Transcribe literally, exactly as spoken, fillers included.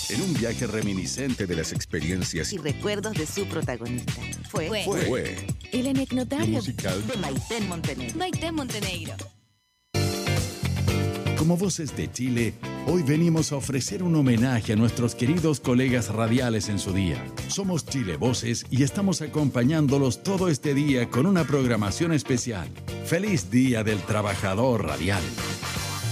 en un viaje reminiscente de las experiencias y recuerdos de su protagonista. Fue, fue, fue el anecdotario musical de Maiten Montenegro. Maiten Montenegro. Como Voces de Chile, hoy venimos a ofrecer un homenaje a nuestros queridos colegas radiales en su día. Somos Chile Voces y estamos acompañándolos todo este día con una programación especial. ¡Feliz Día del Trabajador Radial!